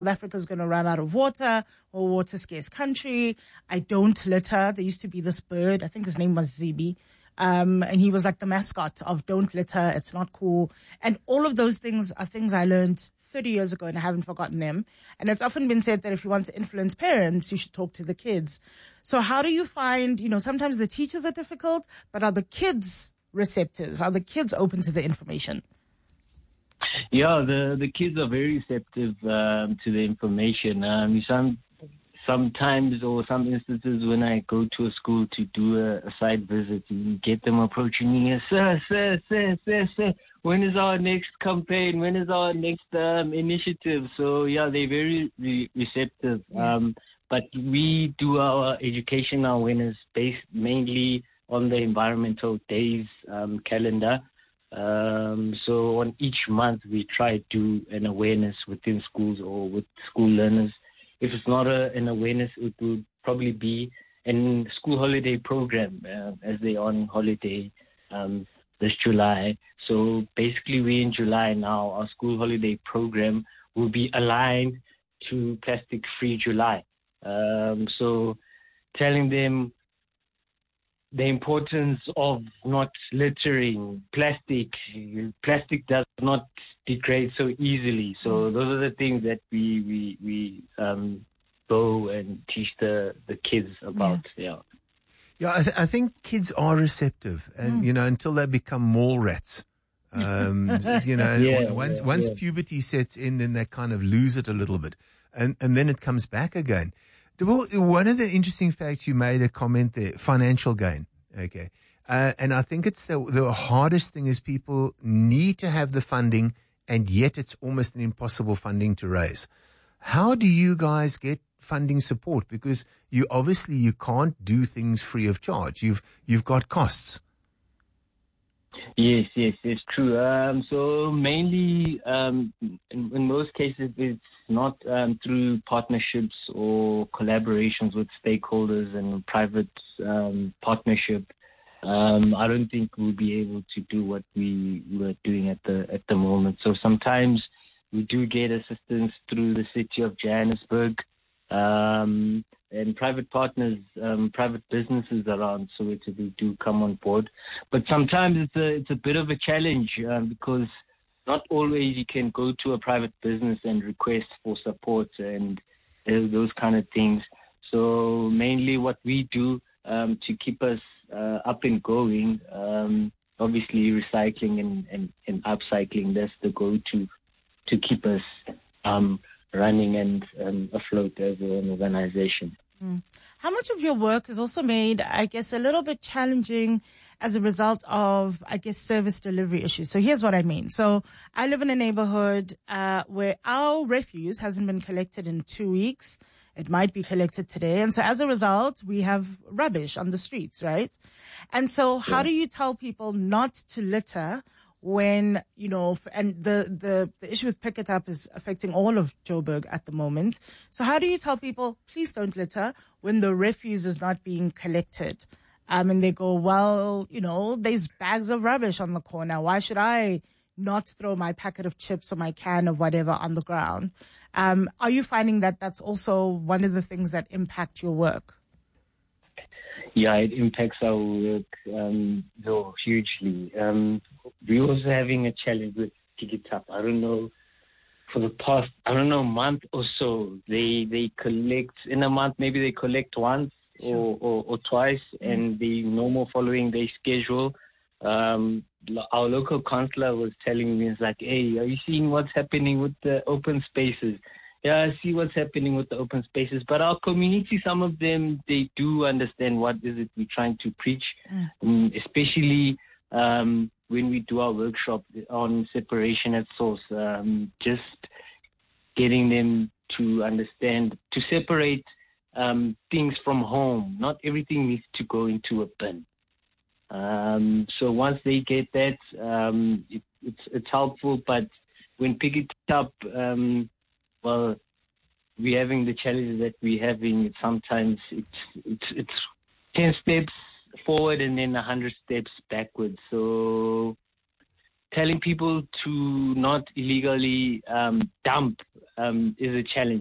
Africa's going to run out of water or water scarce country. I don't litter. There used to be this bird. I think his name was Zibi. And he was like the mascot of don't litter. It's not cool. And all of those things are things I learned 30 years ago and I haven't forgotten them. And it's often been said that if you want to influence parents, you should talk to the kids. So how do you find, sometimes the teachers are difficult, but are the kids receptive? Are the kids open to the information? Yeah, the kids are very receptive to the information. Sometimes or some instances when I go to a school to do a site visit, you get them approaching me, sir, when is our next campaign? When is our next initiative? So, yeah, they're very receptive. Yeah. But we do our education awareness based mainly on the environmental days calendar. So on each month, we try to do an awareness within schools or with school learners. If it's not an awareness, it will probably be a school holiday program as they're on holiday this July. So basically, we're in July now. Our school holiday program will be aligned to Plastic Free July. So telling them the importance of not littering. Plastic does not degrade so easily. So those are the things that we go and teach the kids about. Yeah, I think kids are receptive, and until they become mall rats. Once puberty sets in, then they kind of lose it a little bit, and then it comes back again. One of the interesting facts you made a comment there, financial gain. Okay. And I think it's the hardest thing is people need to have the funding, and yet it's almost an impossible funding to raise. How do you guys get funding support? Because you can't do things free of charge. You've got costs. Yes, it's true. So mainly, in most cases, it's not through partnerships or collaborations with stakeholders and private partnership. I don't think we'll be able to do what we were doing at the moment. So sometimes we do get assistance through the city of Johannesburg and private partners, private businesses around Soweto do come on board. But sometimes it's a bit of a challenge because not always you can go to a private business and request for support and those kind of things. So mainly what we do to keep us up and going, obviously recycling and upcycling, that's the go-to to keep us running and afloat as an organization. How much of your work is also made, I guess, a little bit challenging as a result of, I guess, service delivery issues? So here's what I mean. So I live in a neighborhood where our refuse hasn't been collected in 2 weeks. It might be collected today. And so as a result, we have rubbish on the streets, right? And so how do you tell people not to litter when, and the issue with Pick It Up is affecting all of Joburg at the moment. So how do you tell people, please don't litter when the refuse is not being collected? And they go, well, there's bags of rubbish on the corner. Why should I not throw my packet of chips or my can of whatever on the ground? Are you finding that that's also one of the things that impact your work? Yeah, it impacts our work hugely. We're also having a challenge with Pick It Up. I don't know, for the past, month or so, they collect, in a month, maybe they collect once or twice, and the normal following their schedule. Our local councillor was telling me, it's like, hey, are you seeing what's happening with the open spaces? Yeah, I see what's happening with the open spaces. But our community, some of them, they do understand what is it we're trying to preach, especially when we do our workshop on separation at source, just getting them to understand, to separate things from home. Not everything needs to go into a bin. So once they get that, it's helpful. But when Pick It Up, well, we're having the challenges that we're having. Sometimes it's 10 steps forward and then 100 steps backwards. So telling people to not illegally dump is a challenge.